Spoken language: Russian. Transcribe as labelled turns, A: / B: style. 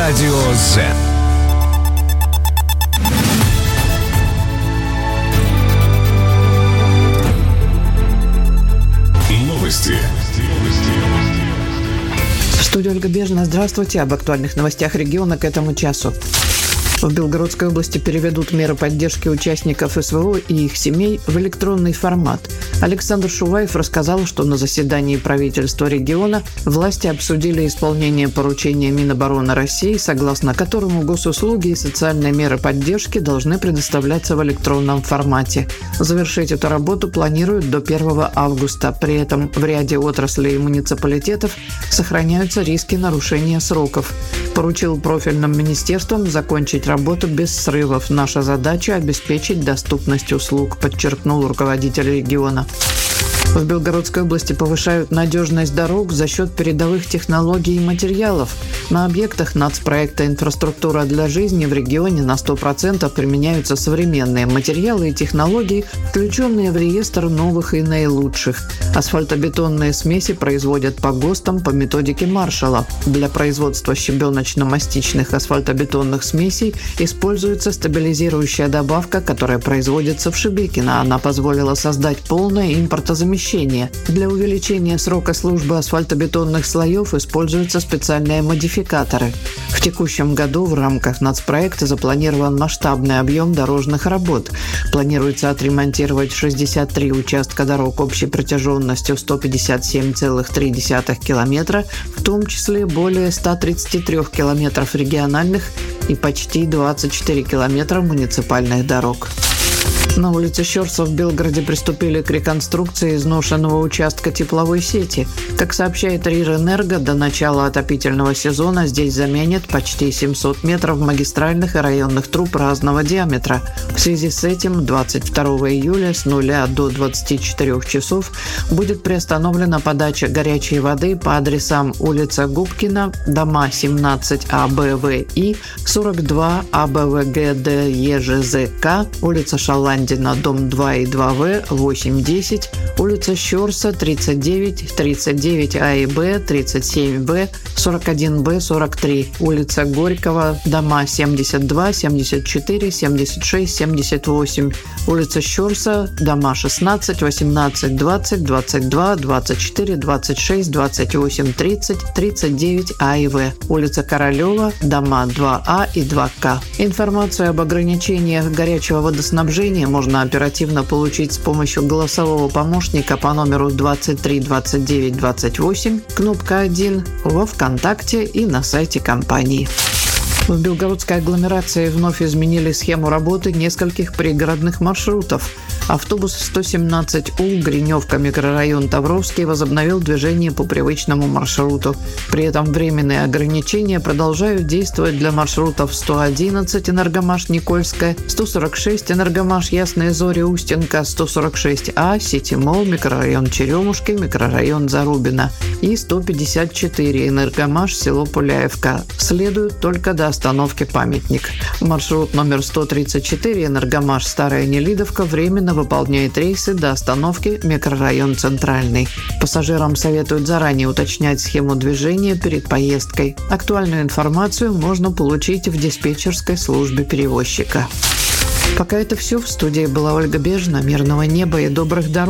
A: Радио Z. Новости.
B: В студии Ольга Бежина. Здравствуйте. Об актуальных новостях региона к этому часу. В Белгородской области переведут меры поддержки участников СВО и их семей в электронный формат. Александр Шуваев рассказал, что на заседании правительства региона власти обсудили исполнение поручения Минобороны России, согласно которому госуслуги и социальные меры поддержки должны предоставляться в электронном формате. Завершить эту работу планируют до 1 августа. При этом в ряде отраслей и муниципалитетов сохраняются риски нарушения сроков. Поручил профильным министерствам закончить работу без срывов. Наша задача – обеспечить доступность услуг, подчеркнул руководитель региона. В Белгородской области повышают надежность дорог за счет передовых технологий и материалов. На объектах нацпроекта «Инфраструктура для жизни» в регионе на 100% применяются современные материалы и технологии, включенные в реестр новых и наилучших. Асфальтобетонные смеси производят по ГОСТам по методике Маршалла. Для производства щебеночно-мастичных асфальтобетонных смесей используется стабилизирующая добавка, которая производится в Шебекино. Она позволила создать полное импортозамещение. Для увеличения срока службы асфальтобетонных слоев используются специальные модификаторы. В текущем году в рамках нацпроекта запланирован масштабный объем дорожных работ. Планируется отремонтировать 63 участка дорог общей протяженностью 157,3 километра, в том числе более 133 километров региональных и почти 24 километра муниципальных дорог. На улице Щорса в Белгороде приступили к реконструкции изношенного участка тепловой сети. Как сообщает РИР Энерго, до начала отопительного сезона здесь заменят почти 700 метров магистральных и районных труб разного диаметра. В связи с этим 22 июля с 0 до 24 часов будет приостановлена подача горячей воды по адресам улица Губкина, дома 17 АБВИ, 42 АБВГД ЕЖЗК, улица Шаландина, дом 2 и 2В, 8-10, улица Щорса, 39, 39 А и Б, 37Б, 41Б, 43, улица Горького, дома 72, 74, 76, 78, улица Щорса, дома 16, 18, 20, 22, 24, 26, 28, 30, 39 А и В, улица Королева, дома 2А и 2К. Информацию об ограничениях горячего водоснабжения можно оперативно получить с помощью голосового помощника по номеру 23 29 28, кнопка 1, во ВКонтакте и на сайте компании. В Белгородской агломерации вновь изменили схему работы нескольких пригородных маршрутов. Автобус 117У Гриневка, микрорайон Тавровский, возобновил движение по привычному маршруту. При этом временные ограничения продолжают действовать для маршрутов 111 Энергомаш Никольская, 146 Энергомаш Ясные Зори Устинка, 146А Сити-Молл, микрорайон Черемушки, микрорайон Зарубино и 154 Энергомаш село Пуляевка. Следуют только до остановки Памятник. Маршрут номер 134 Энергомаш Старая Нелидовка временно выполняет рейсы до остановки микрорайон Центральный. Пассажирам советуют заранее уточнять схему движения перед поездкой. Актуальную информацию можно получить в диспетчерской службе перевозчика. Пока это все. В студии была Ольга Бежина. Мирного неба и добрых дорог.